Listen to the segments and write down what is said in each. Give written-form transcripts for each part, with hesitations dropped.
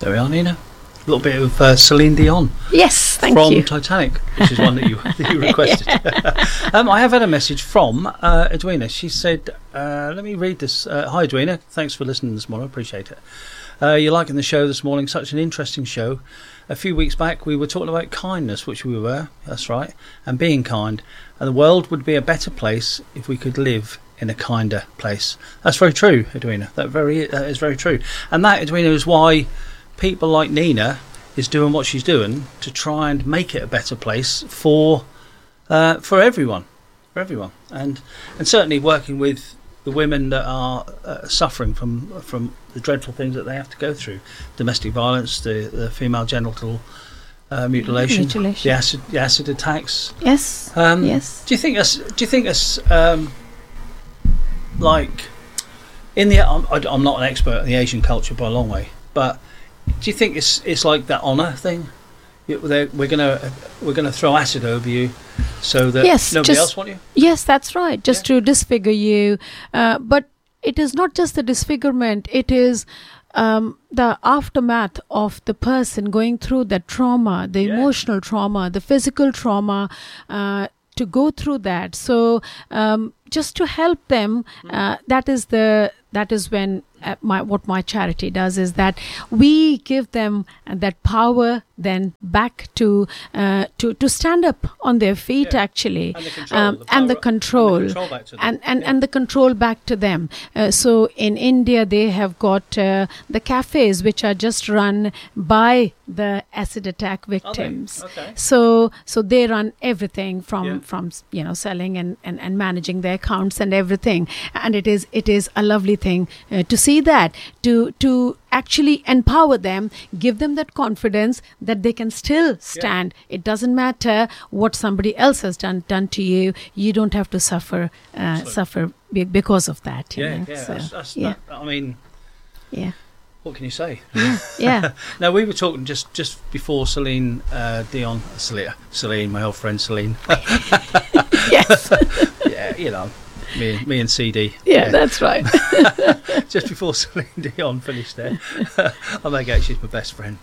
There we are, Nina. A little bit of Celine Dion. Yes, thank from you. Titanic, which is one that you requested. I have had a message from Edwina. She said, let me read this. Hi, Edwina. Thanks for listening this morning. Appreciate it. You're liking the show this morning. Such an interesting show. A few weeks back, we were talking about kindness, which we were. That's right. And being kind. And the world would be a better place if we could live in a kinder place. That's very true, Edwina. That is very true. And that, Edwina, is why people like Nina is doing what she's doing to try and make it a better place for everyone, and certainly working with the women that are suffering from the dreadful things that they have to go through: domestic violence, the female genital mutilation, the acid attacks. Yes. Yes. Do you think us like in the? I'm not an expert in the Asian culture by a long way, but do you think it's like that honour thing? We're gonna throw acid over you, so that nobody else want you. Yes, that's right. Just to disfigure you, but it is not just the disfigurement. It is the aftermath of the person going through that trauma, the emotional trauma, the physical trauma. To go through that, so just to help them, that is when what my charity does is that we give them that power then back to stand up on their feet, actually, and the control back to them. So in India they have got the cafes which are just run by the acid attack victims. Okay. So they run everything from selling and managing their accounts and everything, and it is a lovely thing to see that, to actually empower them, give them that confidence that they can still stand. It doesn't matter what somebody else has done to you. You don't have to suffer because of that. I mean, what can you say? Yeah. Now, we were talking just before Celine Dion, Celine, my old friend Celine. Yes. Yeah, me and CD. Yeah, that's right. Just before Celine Dion finished there, I may go, she's my best friend.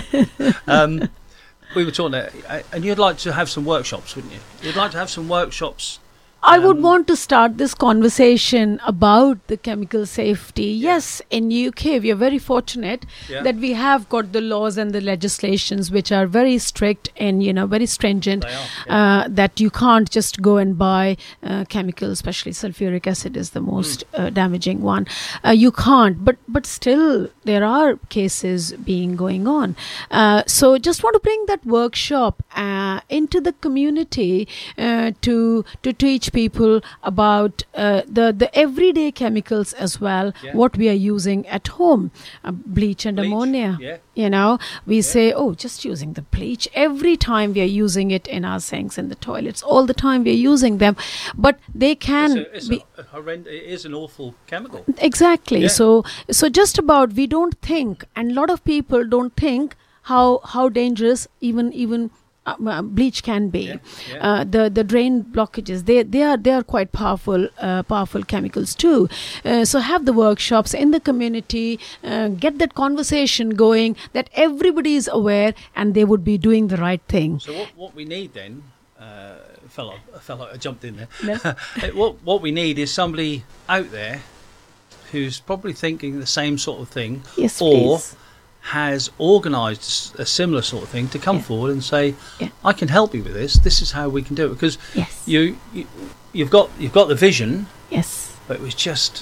We were talking there, and you'd like to have some workshops, wouldn't you? You'd like to have some workshops. I would want to start this conversation about the chemical safety. Yes, in UK we are very fortunate that we have got the laws and the legislations which are very strict and very stringent. That you can't just go and buy chemicals, especially sulfuric acid is the most damaging one. You can't, but still there are cases being going on. So just want to bring that workshop into the community to teach people about the everyday chemicals as well, what we are using at home, bleach and ammonia. We say, just using the bleach. Every time we are using it in our sinks, in the toilets, all the time we are using them, but they can be horrendous. It is an awful chemical. Exactly. So just about, we don't think, and a lot of people don't think how dangerous even bleach can be. The drain blockages, they are quite powerful chemicals too. So have the workshops in the community, get that conversation going, that everybody is aware and they would be doing the right thing. So what we need then, fellow, I jumped in there. What we need is somebody out there who's probably thinking the same sort of thing, please. Has organised a similar sort of thing to come forward and say, I can help you with this. This is how we can do it, because you've got the vision. Yes, but it's just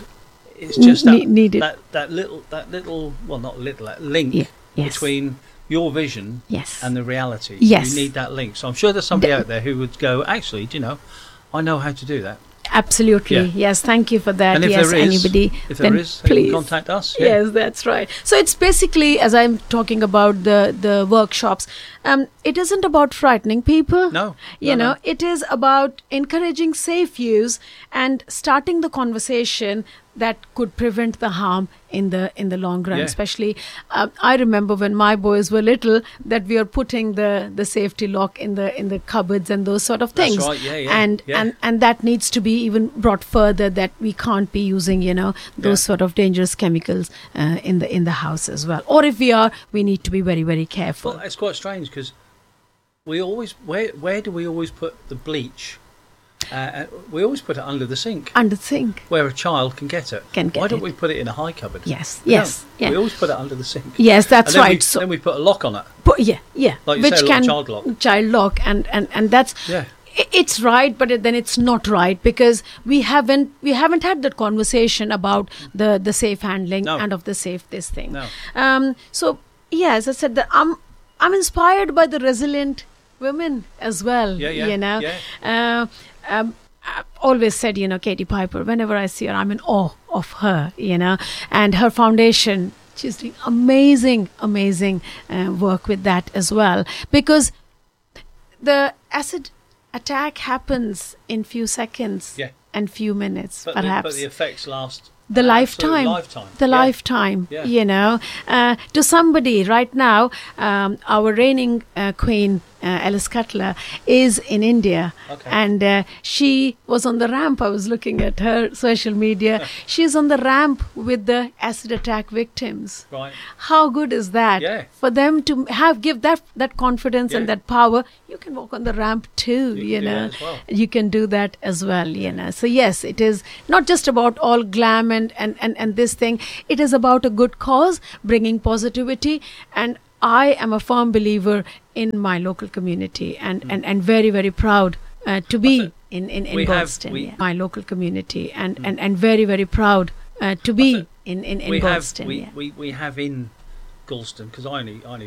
that little well, not little, that link between your vision and the reality. Yes, you need that link. So I'm sure there's somebody out there who would go, actually, I know how to do that. Absolutely. Yes, thank you for that. And if anybody, if there is, please contact us. Yes, that's right. So it's basically, as I'm talking about the workshops, it isn't about frightening people. No. It is about encouraging safe use and starting the conversation that could prevent the harm in the long run. Yeah. Especially, I remember when my boys were little that we were putting the safety lock in the cupboards and those sort of things. That's right. Yeah. And that needs to be even brought further, that we can't be using those sort of dangerous chemicals in the house as well. Or if we are, we need to be very, very careful. Well, it's quite strange because we always where do we always put the bleach? We always put it under the sink. Under the sink. Where a child can get it. Why don't we put it in a high cupboard? Yes. We Yes. don't. Yeah. We always put it under the sink. Yes, that's And then right. then we put a lock on it. But yeah. Like you Which say, a can little child lock. child lock, and that's Yeah. it's right, but then it's not right, because we haven't had that conversation about the safe handling No. and of the safe this thing. No. So yeah, as I said, I'm inspired by the resilient women as well. Yeah. Yeah. I've always said, Katie Piper, whenever I see her, I'm in awe of her, and her foundation, she's doing amazing work with that as well, because the acid attack happens in few seconds Yeah. and few minutes, But perhaps. the effects last The an lifetime. absolute The Yeah. lifetime, Yeah. to somebody right now, our reigning queen, Alice Cutler, is in India. Okay. And she was on the ramp. I was looking at her social media. She's on the ramp with the acid attack victims. Right. How good is that? Yeah. For them to give that confidence and Yeah. that power. You can walk on the ramp too, You can do that as well. You can do that as well, So yes, it is not just about all glam and this thing. It is about a good cause, bringing positivity. And I am a firm believer in my local community, and very, very proud to be in Galston. My local community, and very, very proud to be in Galston. We have in Galston, because I only